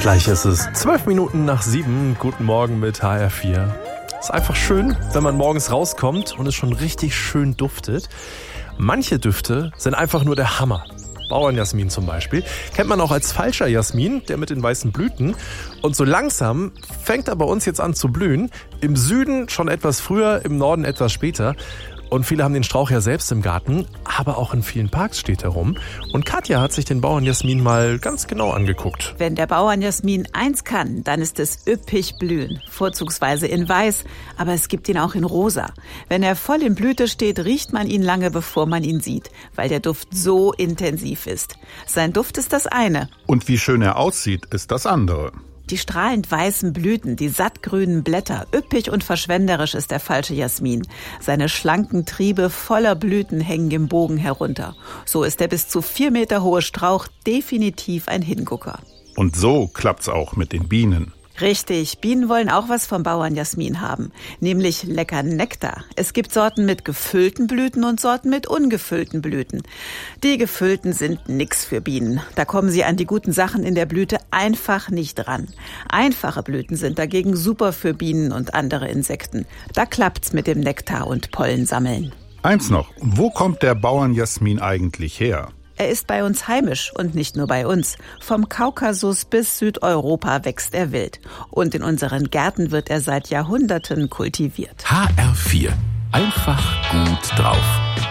Gleich ist es 7:12. Guten Morgen mit HR4. Ist einfach schön, wenn man morgens rauskommt und es schon richtig schön duftet. Manche Düfte sind einfach nur der Hammer. Bauernjasmin zum Beispiel kennt man auch als falscher Jasmin, der mit den weißen Blüten. Und so langsam fängt er bei uns jetzt an zu blühen. Im Süden schon etwas früher, im Norden etwas später. Und viele haben den Strauch ja selbst im Garten, aber auch in vielen Parks steht er rum. Und Katja hat sich den Bauernjasmin mal ganz genau angeguckt. Wenn der Bauernjasmin eins kann, dann ist es üppig blühen. Vorzugsweise in Weiß, aber es gibt ihn auch in Rosa. Wenn er voll in Blüte steht, riecht man ihn lange, bevor man ihn sieht, weil der Duft so intensiv ist. Sein Duft ist das eine. Und wie schön er aussieht, ist das andere. Die strahlend weißen Blüten, die sattgrünen Blätter, üppig und verschwenderisch ist der falsche Jasmin. Seine schlanken Triebe voller Blüten hängen im Bogen herunter. So ist der bis zu 4 Meter hohe Strauch definitiv ein Hingucker. Und so klappt's auch mit den Bienen. Richtig, Bienen wollen auch was vom Bauernjasmin haben, nämlich lecker Nektar. Es gibt Sorten mit gefüllten Blüten und Sorten mit ungefüllten Blüten. Die gefüllten sind nix für Bienen. Da kommen sie an die guten Sachen in der Blüte einfach nicht ran. Einfache Blüten sind dagegen super für Bienen und andere Insekten. Da klappt's mit dem Nektar und Pollen sammeln. Eins noch, wo kommt der Bauernjasmin eigentlich her? Er ist bei uns heimisch und nicht nur bei uns. Vom Kaukasus bis Südeuropa wächst er wild. Und in unseren Gärten wird er seit Jahrhunderten kultiviert. HR4. Einfach gut drauf.